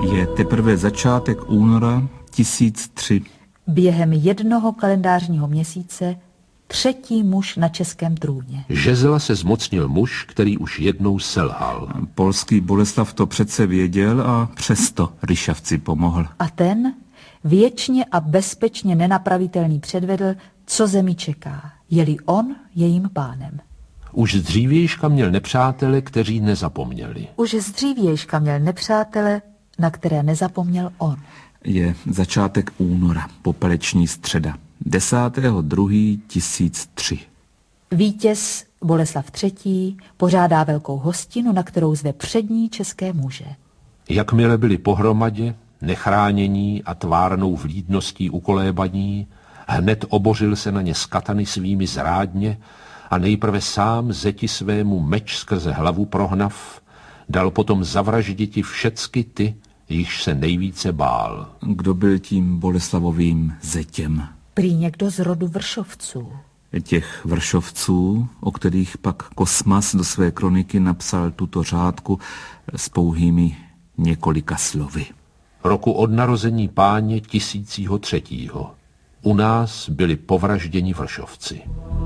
Je teprve začátek února 1003. Během jednoho kalendářního měsíce třetí muž na českém trůně. Žezla se zmocnil muž, který už jednou selhal. Polský Boleslav to přece věděl a přesto Ryšavci pomohl. A ten věčně a bezpečně nenapravitelný předvedl, co zemi čeká, je-li on jejím pánem. Už z dřívějška měl nepřátele, kteří nezapomněli. Už z dřívějška měl nepřátele, na které nezapomněl on. Je začátek února, popeleční středa, 10.2.1003. Vítěz Boleslav III. Pořádá velkou hostinu, na kterou zve přední české muže. Jakmile byli pohromadě, nechránění a tvárnou vlídností ukolébaní, hned obořil se na ně z katany svými zrádně a nejprve sám zeti svému meč skrze hlavu prohnav, dal potom zavražditi všecky ty, jichž se nejvíce bál. Kdo byl tím Boleslavovým zetěm? Prý někdo z rodu Vršovců. Těch Vršovců, o kterých pak Kosmas do své kroniky napsal tuto řádku s pouhými několika slovy. Roku od narození páně 1003. U nás byli povražděni Vršovci.